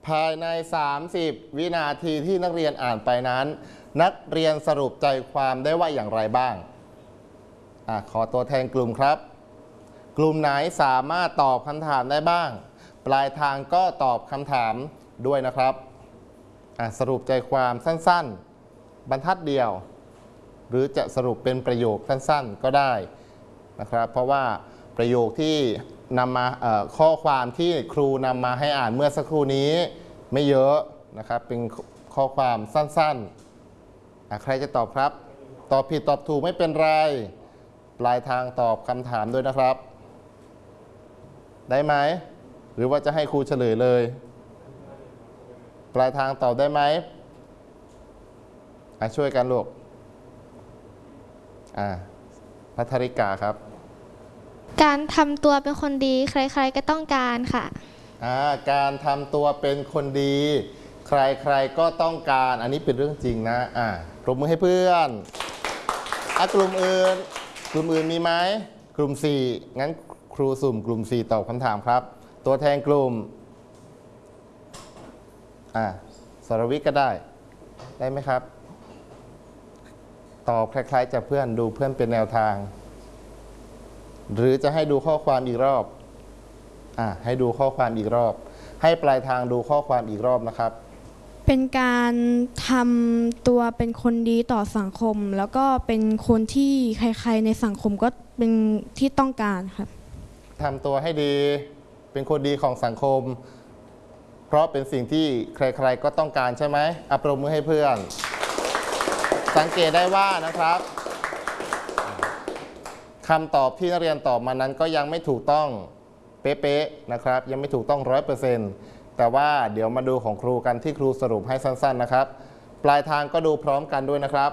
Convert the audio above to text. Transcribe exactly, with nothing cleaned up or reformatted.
ภายในสามสิบวินาทีที่นักเรียนอ่านไปนั้น นักเรียนสรุปใจความได้ว่าอย่างไรบ้างอ่ะขอตัวแทนกลุ่มครับ กลุ่มไหนสามารถตอบคำถามได้บ้างปลายทางก็ตอบคำถามด้วยนะครับอ่ะสรุปใจความสั้นๆบรรทัดเดียวหรือจะสรุปเป็นประโยคสั้นๆก็ได้นะครับเพราะว่าประโยคที่นำมาข้อความที่ครูนำมาให้อ่านเมื่อสักครู่นี้ไม่เยอะนะครับเป็นข้อความสั้นๆใครจะตอบครับตอบผิดตอบถูกไม่เป็นไรปลายทางตอบคำถามด้วยนะครับได้ไหมหรือว่าจะให้ครูเฉลยเลยปลายทางตอบได้ไหมช่วยกันลูกอ่าพัทริกาครับการทำตัวเป็นคนดีใครๆก็ต้องการค่ะอ่าการทำตัวเป็นคนดีใครๆก็ต้องการอันนี้เป็นเรื่องจริงนะอ่าปรบมือให้เพื่อนอ่ะกลุ่มอื่นกลุ่มอื่นมีไหมกลุ่มสี่งั้นครูสุ่มกลุ่มสี่ตอบคำถามครับตัวแทนกลุ่มอ่าสรวิทย์ก็ได้ได้ไหมครับตอบคล้ายๆจากเพื่อนดูเพื่อนเป็นแนวทางหรือจะให้ดูข้อความอีกรอบอ่าให้ดูข้อความอีกรอบให้ปลายทางดูข้อความอีกรอบนะครับเป็นการทำตัวเป็นคนดีต่อสังคมแล้วก็เป็นคนที่ใครๆในสังคมก็เป็นที่ต้องการครับทำตัวให้ดีเป็นคนดีของสังคมเพราะเป็นสิ่งที่ใครๆก็ต้องการใช่ไหมอัปรบมือให้เพื่อนสังเกตได้ว่านะครับคำตอบที่นักเรียนตอบมานั้นก็ยังไม่ถูกต้องเป๊ะๆนะครับยังไม่ถูกต้องร้อยเปอร์เซ็นต์แต่ว่าเดี๋ยวมาดูของครูกันที่ครูสรุปให้สั้นๆนะครับปลายทางก็ดูพร้อมกันด้วยนะครับ